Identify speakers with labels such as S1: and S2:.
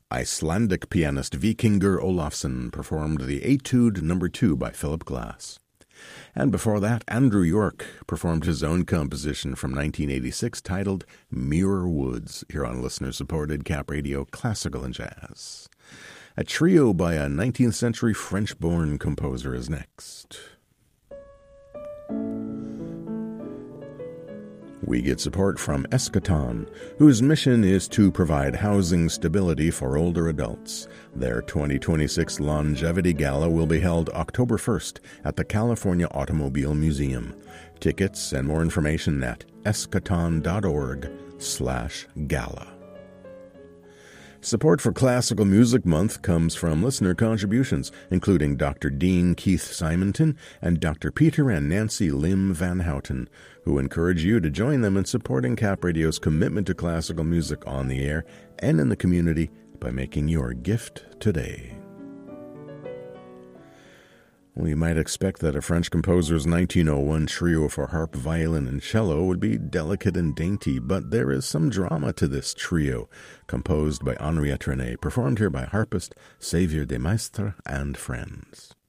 S1: Icelandic pianist Vikingur Olafsson performed the Etude No. 2 by Philip Glass. And before that, Andrew York performed his own composition from 1986 titled Muir Woods, here on listener-supported Cap Radio Classical and Jazz. A trio by a 19th century French-born composer is next. We get support from Eschaton, whose mission is to provide housing stability for older adults. Their 2026 Longevity Gala will be held October 1st at the California Automobile Museum. Tickets and more information at eschaton.org/gala. Support for Classical Music Month comes from listener contributions, including Dr. Dean Keith Simonton and Dr. Peter and Nancy Lim Van Houten, who encourage you to join them in supporting Cap Radio's commitment to classical music on the air and in the community by making your gift today. Well, you might expect that a French composer's 1901 trio for harp, violin, and cello would be delicate and dainty, but there is some drama to this trio, composed by Henriette René, performed here by harpist Xavier Desmaistres and friends.